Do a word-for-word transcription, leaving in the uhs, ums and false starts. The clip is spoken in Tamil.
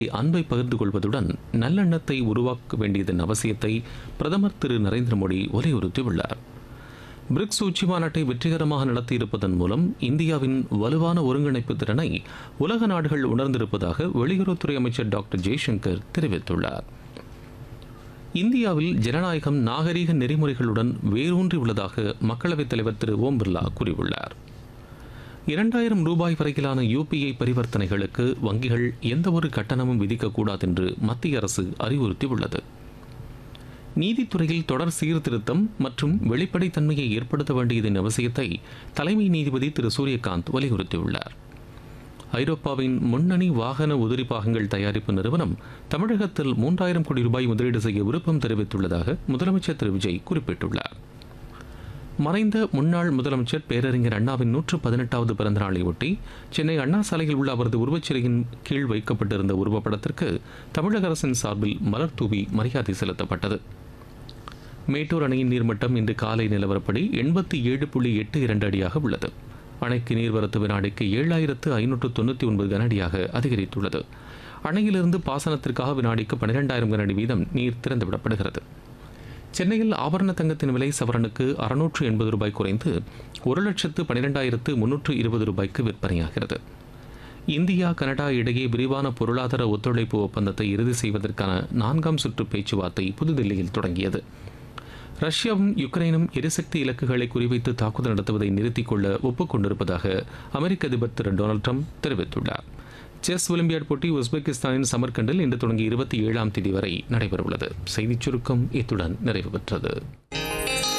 அன்பை பகிர்ந்து கொள்வதுடன் நல்லெண்ணத்தை உருவாக்க வேண்டியதன் அவசியத்தை பிரதமர் திரு நரேந்திர மோடி வலியுறுத்தியுள்ளார். பிரிக்ஸ் உச்சி மாநாட்டை வெற்றிகரமாக நடத்தியிருப்பதன் மூலம் இந்தியாவின் வலுவான ஒருங்கிணைப்பு திறனை உலக நாடுகள் உணர்ந்திருப்பதாக வெளியுறவுத்துறை அமைச்சர் டாக்டர் ஜெய்சங்கர் தெரிவித்துள்ளார். இந்தியாவில் ஜனநாயகம் நாகரீக நெறிமுறைகளுடன் வேரூன்றி உள்ளதாக மக்களவைத் தலைவர் திரு ஓம் பிர்லா கூறியுள்ளார். இரண்டாயிரம் ரூபாய் வரையிலான யூபிஐ பரிவர்த்தனைகளுக்கு வங்கிகள் எந்தவொரு கட்டணமும் விதிக்கக்கூடாது என்று மத்திய அரசு அறிவுறுத்தியுள்ளது. நீதித்துறையில் தொடர் சீர்திருத்தம் மற்றும் வெளிப்படைத்தன்மையை ஏற்படுத்த வேண்டியதன் அவசியத்தை தலைமை நீதிபதி திரு சூரியகாந்த் வலியுறுத்தியுள்ளார். ஐரோப்பாவின் முன்னணி வாகன உதிரி பாகங்கள் தயாரிப்பு நிறுவனம் தமிழகத்தில் மூன்றாயிரம் கோடி ரூபாய் முதலீடு செய்ய விருப்பம் தெரிவித்துள்ளதாக முதலமைச்சர் திரு விஜய் குறிப்பிட்டுள்ளார். மறைந்த முன்னாள் முதலமைச்சர் பேரறிஞர் அண்ணாவின் நூற்று பதினெட்டாவது பிறந்தநாளையொட்டி சென்னை அண்ணா சாலையில் உள்ள அவரது உருவச்சிலையின் கீழ் வைக்கப்பட்டிருந்த உருவப்படத்திற்கு தமிழக அரசின் சார்பில் மலர் தூவி மரியாதை செலுத்தப்பட்டது. மேட்டூர் அணையின் நீர்மட்டம் இன்று காலை நிலவரப்படி எண்பத்தி ஏழு புள்ளி எட்டு இரண்டு அடியாக உள்ளது. அணைக்கு நீர்வரத்து வினாடிக்கு ஏழாயிரத்து ஐநூற்று தொண்ணூற்றி ஒன்பது கனஅடியாக அதிகரித்துள்ளது. அணையிலிருந்து பாசனத்திற்காக வினாடிக்கு பன்னிரெண்டாயிரம் கனஅடி வீதம் நீர் திறந்துவிடப்படுகிறது. சென்னையில் ஆபரண தங்கத்தின் விலை சவரனுக்கு அறுநூற்று எண்பது ரூபாய் குறைந்து ஒரு லட்சத்து பன்னிரெண்டாயிரத்து முன்னூற்று இருபது ரூபாய்க்கு விற்பனையாகிறது. இந்தியா கனடா இடையே விரிவான பொருளாதார ஒத்துழைப்பு ஒப்பந்தத்தை இறுதி செய்வதற்கான நான்காம் சுற்று பேச்சுவார்த்தை புதுதில்லியில் தொடங்கியது. ரஷ்யாவும் யுக்ரைனும் எரிசக்தி இலக்குகளை குறிவைத்து தாக்குதல் நடத்துவதை நிறுத்திக் கொள்ள ஒப்புக்கொண்டிருப்பதாக அமெரிக்க அதிபர் திரு டொனால்டு ட்ரம்ப் தெரிவித்துள்ளார். செஸ் ஒலிம்பியாட் போட்டி உஸ்பெகிஸ்தானின் சமர்கண்டில் இன்று தொடங்கி இருபத்தி ஏழாம் தேதி வரை நடைபெறவுள்ளது. செய்திச் சுருக்கம் இத்துடன் நிறைவு பெற்றது.